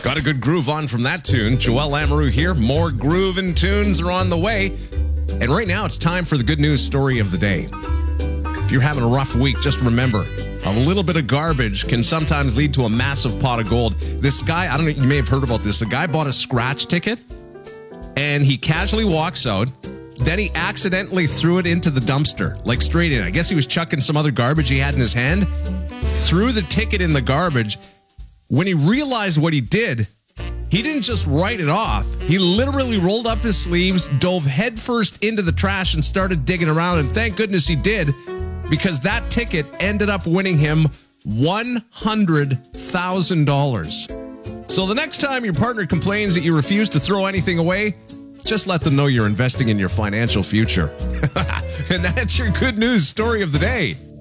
Got a good groove on from that tune. Joel Lamoureux here. More groove and tunes are on the way. And right now, it's time for the good news story of the day. If you're having a rough week, just remember, a little bit of garbage can sometimes lead to a massive pot of gold. This guy, I don't know, you may have heard about this. The guy bought a scratch ticket, and he casually walks out. Then he accidentally threw it into the dumpster, like straight in. I guess he was chucking some other garbage he had in his hand, threw the ticket in the garbage. When he realized what he did, he didn't just write it off. He literally rolled up his sleeves, dove headfirst into the trash, and started digging around. And thank goodness he did, because that ticket ended up winning him $100,000. So the next time your partner complains that you refuse to throw anything away, just let them know you're investing in your financial future. And that's your good news story of the day.